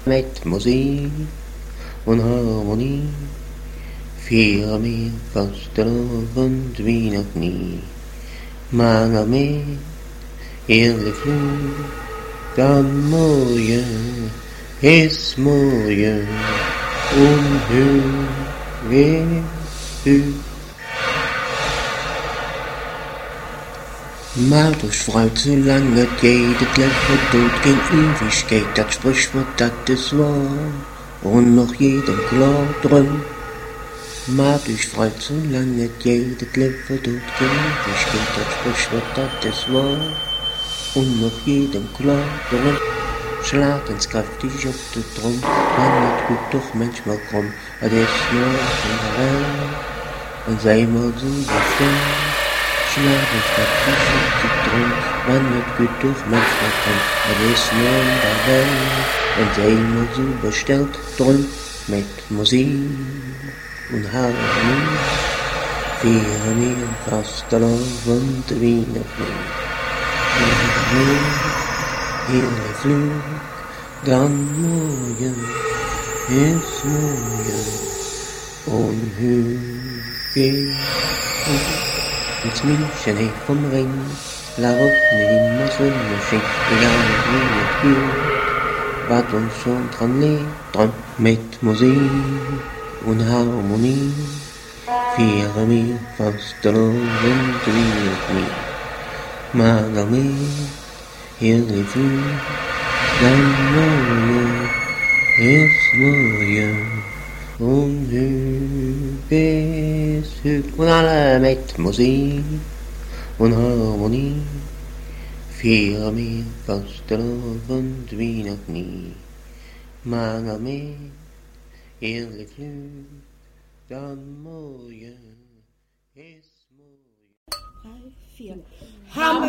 Met muziek en harmonie vieren wir vastelovend wie nog nie. Maar met heerlijk vloed, dan morgen is morgen onheugelijk. Maar dus fruit, zolang het jij het leven doet, geen Ewigkeit, dat Sprichwort, dat is wahr. Und noch jedem klar drum. Maar dus fruit, zolang het jij het leven doet, geen Ewigkeit, dat Sprichwort, dat is wahr. Und noch jedem klar drum. Schlag eens krachtig op de trom, man het goed toch manchmal krom. Het is morgen wel, en zij maar zo bestemd. Schlag eens krachtig op de trom, man het goed toch manchmal krom. Het is morgen wel, en zij maar zo besteld. Drum met muziek en harmonie vieren wir vastelovend wie nog nie. Heerlijk vlug, dan morgen is morgen onheugelijk. Het München heeft vom Ring, waarop nu immer Sonnenschein, egal wie het hier, wat ons schon dran leert, drum met muziek en harmonie, vieren wir vastelovend wie nog nie. Maar daarmee heerlijk vlug, dan morgen is morgen onheugelijk. En alle met muziek en harmonie vieren wir vastelovend wie nog nie. Maar daarmee heerlijk vlug, dan morgen is morgen. 5, 4.